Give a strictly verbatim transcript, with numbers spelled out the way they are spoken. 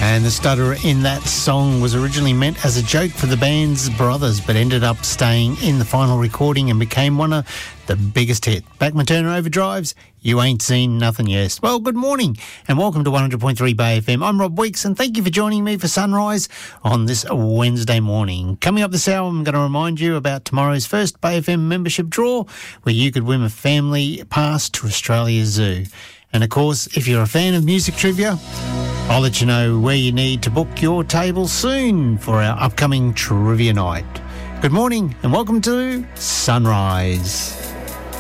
And the stutter in that song was originally meant as a joke for the band's brothers, but ended up staying in the final recording and became one of the biggest hit. Bachman Turner Overdrive's You Ain't Seen Nothing Yet. Well, good morning and welcome to one hundred point three Bay F M. I'm Rob Weeks and thank you for joining me for Sunrise on this Wednesday morning. Coming up this hour, I'm going to remind you about tomorrow's first Bay F M membership draw, where you could win a family pass to Australia Zoo. And of course, if you're a fan of music trivia, I'll let you know where you need to book your table soon for our upcoming trivia night. Good morning and welcome to Sunrise.